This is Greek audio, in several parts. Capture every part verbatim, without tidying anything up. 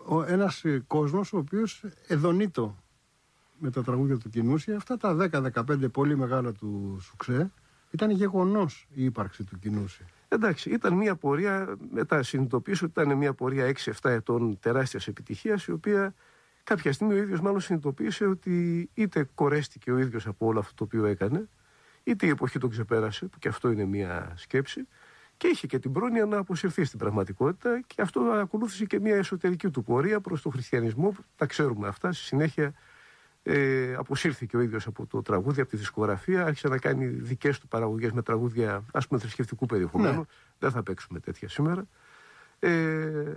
ένας κόσμος ο οποίος εδονείτο με τα τραγούδια του Κινούση. Αυτά τα δέκα δεκαπέντε πολύ μεγάλα του σουξέ ήταν γεγονός η ύπαρξη του Κινούση. Εντάξει, ήταν μια πορεία, μετά συνειδητοποίησε ότι ήταν μια πορεία έξι εφτά ετών τεράστιας επιτυχίας, η οποία κάποια στιγμή ο ίδιος μάλλον συνειδητοποίησε ότι είτε κορέστηκε ο ίδιος από όλο αυτό το οποίο έκανε, είτε η εποχή τον ξεπέρασε, που και αυτό είναι μια σκέψη, και είχε και την πρόνοια να αποσυρθεί στην πραγματικότητα, και αυτό ακολούθησε και μια εσωτερική του πορεία προς τον χριστιανισμό, που τα ξέρουμε αυτά. Στη συνέχεια ε, αποσύρθηκε ο ίδιος από το τραγούδι, από τη δισκογραφία, άρχισε να κάνει δικές του παραγωγές με τραγούδια, ας πούμε, θρησκευτικού περιεχομένου. Ναι. Δεν θα παίξουμε τέτοια σήμερα. Ε,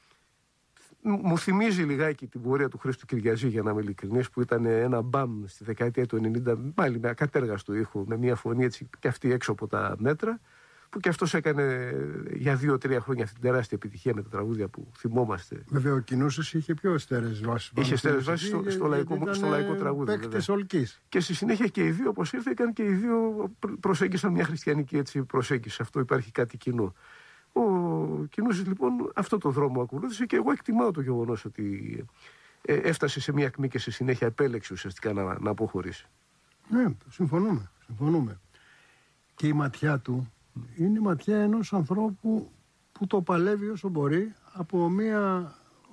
μου θυμίζει λιγάκι την πορεία του Χρήστου Κυριαζή, για να είμαι ειλικρινής, που ήταν ένα μπαμ στη δεκαετία του ενενήντα, πάλι με ακατέργαστο ήχο, με μια φωνή έτσι και αυτή έξω από τα μέτρα, που και αυτός έκανε για δύο-τρία χρόνια αυτή την τεράστια επιτυχία με τα τραγούδια που θυμόμαστε. Βέβαια, ο Κινούσης είχε πιο στέρεες βάσεις. Είχε στέρεες βάσεις στο, στο, λαϊκό, στο λαϊκό τραγούδι. Παίκτες ολκής. Και στη συνέχεια και οι δύο, όπως ήρθαν, και οι δύο προσέγγισαν μια χριστιανική έτσι προσέγγιση. Αυτό υπάρχει κάτι κοινό. Ο Κινούσης λοιπόν αυτό το δρόμο ακολούθησε, και εγώ εκτιμάω το γεγονός ότι ε, έφτασε σε μια ακμή και στη συνέχεια επέλεξε ουσιαστικά να, να αποχωρήσει. Ναι, συμφωνούμε, συμφωνούμε. Και η ματιά του είναι η ματιά ενός ανθρώπου που το παλεύει όσο μπορεί από μια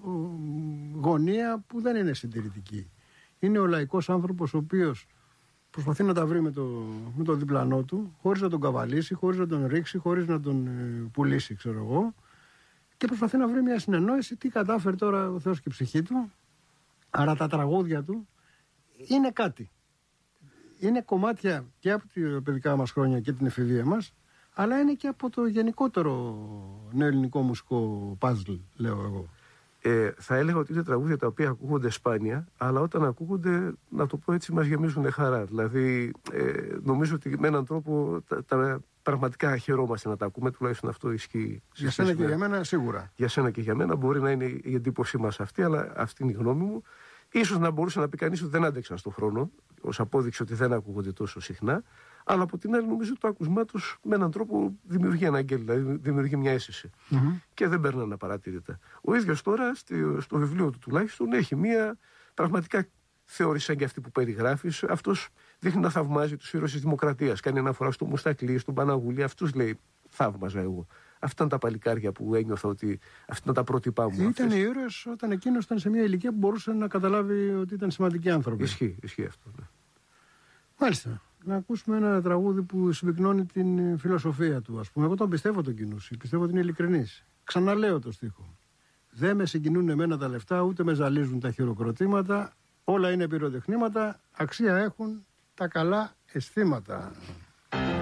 γωνία που δεν είναι συντηρητική. Είναι ο λαϊκός άνθρωπος ο οποίος προσπαθεί να τα βρει με το, με το διπλανό του, χωρίς να τον καβαλήσει, χωρίς να τον ρίξει, χωρίς να τον ε, πουλήσει, ξέρω εγώ, και προσπαθεί να βρει μια συνεννόηση τι κατάφερε τώρα ο Θεός και η ψυχή του. Άρα τα τραγούδια του είναι κάτι. Είναι κομμάτια και από τα παιδικά μας χρόνια και την εφηβεία μας, αλλά είναι και από το γενικότερο νεοελληνικό μουσικό παζλ, λέω εγώ. Ε, θα έλεγα ότι είναι τραγούδια τα οποία ακούγονται σπάνια, αλλά όταν ακούγονται, να το πω έτσι, μας γεμίζουν χαρά. Δηλαδή, ε, νομίζω ότι με έναν τρόπο τα, τα, πραγματικά χαιρόμαστε να τα ακούμε, τουλάχιστον αυτό ισχύει. Για σένα και για μένα, σίγουρα. Για σένα και για μένα, μπορεί να είναι η εντύπωσή μας αυτή, αλλά αυτή είναι η γνώμη μου. Ίσως να μπορούσε να πει κανείς ότι δεν άντεξαν στον χρόνο, ως απόδειξη ότι δεν ακούγονται τόσο συχνά. Αλλά από την άλλη, νομίζω το άκουσμά τους με έναν τρόπο δημιουργεί αναγγέλη, δηλαδή δημιουργεί μια αίσθηση. Mm-hmm. Και δεν παίρνουν απαρατήρητα. Ο ίδιος τώρα, στο, στο βιβλίο του τουλάχιστον, έχει μια πραγματικά θεώρηση σαν και αυτή που περιγράφει. Αυτός δείχνει να θαυμάζει τους ήρωες της δημοκρατίας. Κάνει αναφορά στο Μουστακλή, στον Παναγούλη. Αυτούς λέει, θαύμαζα εγώ. Αυτά είναι τα παλικάρια που ένιωθα ότι αυτά είναι τα πρότυπά μου. Ήταν οι ήρωες όταν εκείνος ήταν σε μια ηλικία που μπορούσε να καταλάβει ότι ήταν σημαντικοί άνθρωποι. Ισχύει, ισχύει αυτό. Ναι. Μάλιστα. Να ακούσουμε ένα τραγούδι που συμπυκνώνει την φιλοσοφία του, ας πούμε. Εγώ τον πιστεύω τον Κινούση, πιστεύω ότι είναι ειλικρινής. Ξαναλέω το στίχο. Δεν με συγκινούν εμένα τα λεφτά, ούτε με ζαλίζουν τα χειροκροτήματα. Όλα είναι πυροτεχνήματα, αξία έχουν τα καλά αισθήματα.